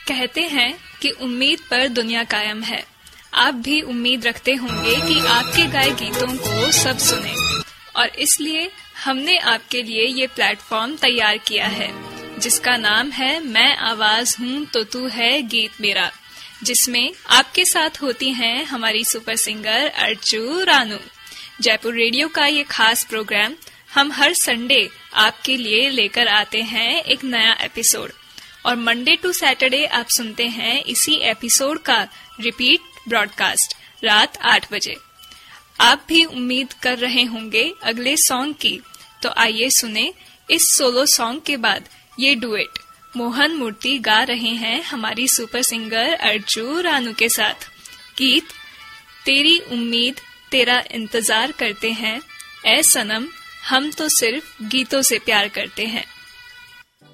कहते हैं कि उम्मीद पर दुनिया कायम है। आप भी उम्मीद रखते होंगे कि आपके गाए गीतों को सब सुने, और इसलिए हमने आपके लिए ये प्लेटफॉर्म तैयार किया है जिसका नाम है मैं आवाज हूँ तो तू है गीत मेरा, जिसमें आपके साथ होती हैं हमारी super singer Archu Ranu. Jaipur radio का ये खास प्रोग्राम हम हर संडे आपके लिए लेकर आते हैं एक नया एपिसोड, और मंडे टू सैटरडे आप सुनते हैं इसी एपिसोड का रिपीट ब्रॉडकास्ट रात 8 बजे। आप भी उम्मीद कर रहे होंगे अगले सॉन्ग की, तो आइए सुने इस सोलो सॉन्ग के बाद ये डुएट मोहन मूर्ति गा रहे हैं हमारी सुपर सिंगर अर्चू रानू के साथ। गीत तेरी उम्मीद तेरा इंतजार करते हैं, ऐ सनम हम तो सिर्फ गीतों से प्यार करते हैं।